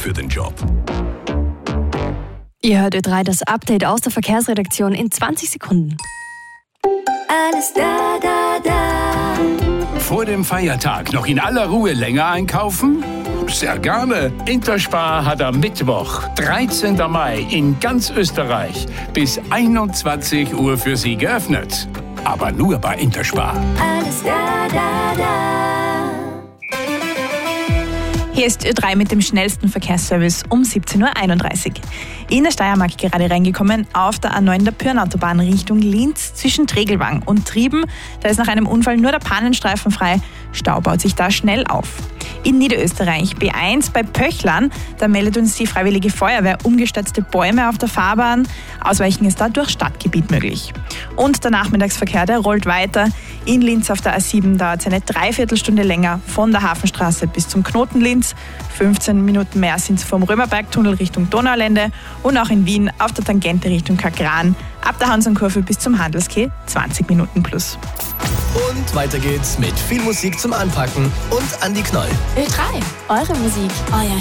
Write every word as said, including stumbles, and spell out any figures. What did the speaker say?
für den Job. Ihr hört Ö drei, das Update aus der Verkehrsredaktion in zwanzig Sekunden. Alles da, da, da. Vor dem Feiertag noch in aller Ruhe länger einkaufen? Sehr gerne. Interspar hat am Mittwoch, dreizehnten Mai, in ganz Österreich bis einundzwanzig Uhr für Sie geöffnet. Aber nur bei Interspar. Alles da, da, da. Hier ist Ö drei mit dem schnellsten Verkehrsservice um siebzehn Uhr einunddreißig. In der Steiermark gerade reingekommen, auf der A neun der Pyrnautobahn Richtung Linz zwischen Tregelwang und Trieben. Da ist nach einem Unfall nur der Pannenstreifen frei. Stau baut sich da schnell auf. In Niederösterreich B eins bei Pöchlern, da meldet uns die Freiwillige Feuerwehr umgestürzte Bäume auf der Fahrbahn. Ausweichen ist da durch Stadtgebiet möglich. Und der Nachmittagsverkehr, der rollt weiter. In Linz auf der A sieben dauert es eine Dreiviertelstunde länger von der Hafenstraße bis zum Knoten Linz. fünfzehn Minuten mehr sind es vom Römerbergtunnel Richtung Donaulände und auch in Wien auf der Tangente Richtung Kagran. Ab der Hansonkurve bis zum Handelskeh zwanzig Minuten plus. Und weiter geht's mit viel Musik zum Anpacken und Andi Knoll. Ö drei, eure Musik, euer